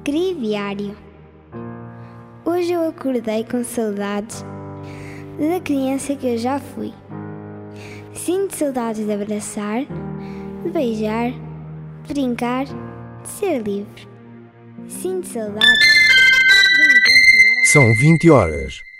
Breviário. Hoje eu acordei com saudades da criança que eu já fui. Sinto saudades de abraçar, de beijar, de brincar, de ser livre. Sinto saudades de me tomar. São 20 horas.